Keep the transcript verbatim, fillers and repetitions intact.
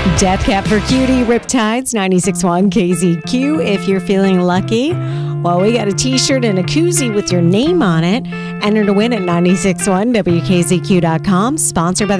Death Cab for Cutie, Riptides, ninety-six point one K Z Q. If you're feeling lucky, well, we got a t-shirt and a koozie with your name on it. Enter to win at nine six one W K Z Q dot com. Sponsored by